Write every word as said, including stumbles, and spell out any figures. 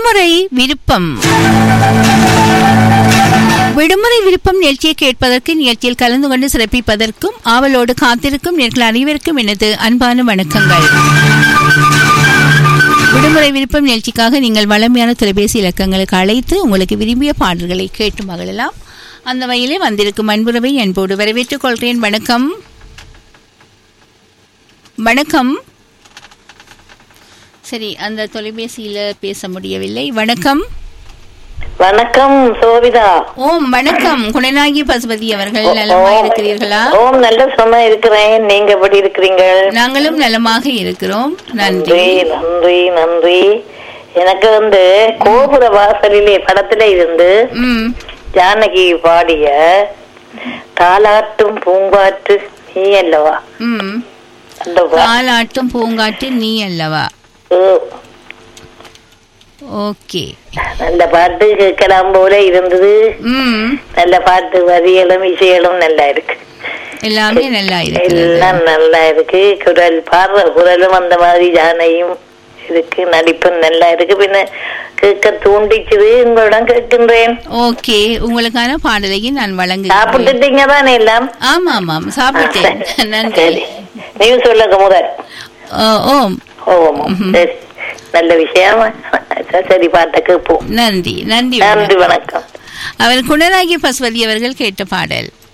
விடுமுறை விருப்பம். விடுமுறை விருப்பம் நிகழ்ச்சியை கேட்பதற்கு நிகழ்ச்சியில் கலந்து கொண்டு சிறப்பிப்பதற்கும் ஆவலோடு காத்திருக்கும் நேர்கள் அனைவருக்கும் எனது அன்பான வணக்கங்கள். விடுமுறை விருப்பம் நிகழ்ச்சிக்காக நீங்கள் வளமையான தொலைபேசி இலக்கங்களுக்கு அழைத்து உங்களுக்கு விரும்பிய பாடல்களை கேட்டு மகிழலாம். அந்த வகையிலே வந்திருக்கும் அன்புறவை என்போடு வரவேற்றுக் கொள்கிறேன். வணக்கம். வணக்கம். சரி, அந்த தொலைபேசியில பேச முடியவில்லை. வணக்கம். வணக்கம் சோபிதா. ஓம் வணக்கம். குணநாயகி பசுபதி அவர்கள் நலமா இருக்கிறீர்களா? ஓம் நல்ல சும்மா இருக்கிறேன். நீங்க எப்படி இருக்கிறீங்க? நாங்களும் நலமாக இருக்கிறோம். நன்றி நன்றி நன்றி. எனக்கு வந்து கோபுர வாசலிலே படத்துல இருந்து ஜானகி பாடிய தாலாட்டும் பூங்காற்று நீ அல்லவா, தாலாட்டும் பூங்காற்று நீ அல்லவா. ஓகே, நல்ல பாட்டு கேட்கலாம் போல இருந்தது. நல்ல பாட்டு, வரிகளும் இசைகளும் நல்லா இருக்கு. எல்லாமே நல்லா இருக்கு. எல்லாம் நல்லா இருக்கு. குரல் பாடுற குரலும் அந்த மாதிரி ஜானையும் இருக்கு. நடிப்பும் நல்லா இருக்கு. பின்ன கேட்க தூண்டிச்சுது. உங்களிடம் கேட்கின்றேன். ஓகே, உங்களுக்கான பாடலையும் நான் வழங்க. சாப்பிட்டுட்டீங்க தானே எல்லாம்? ஆமா ஆமாம், சாப்பிட்டேன். நன்றி. நீங்க சொல்லுங்க முதல். ஓம் ஓம். சரி, நல்ல விஷயம். சரி, பாட்ட கேட்போம். நன்றி நன்றி நன்றி, வணக்கம். அவர் குணநாயகி பசுபதி அவர்கள் கேட்ட பாடல்.